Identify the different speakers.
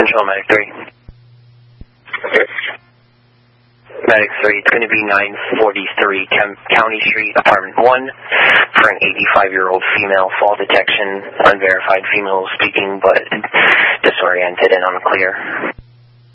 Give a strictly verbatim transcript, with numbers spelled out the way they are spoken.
Speaker 1: Control Medic three. Medic three, it's going to be nine forty-three Kemp County Street, Apartment one, for an eighty-five-year-old female. Fall detection, unverified female speaking, but disoriented and unclear.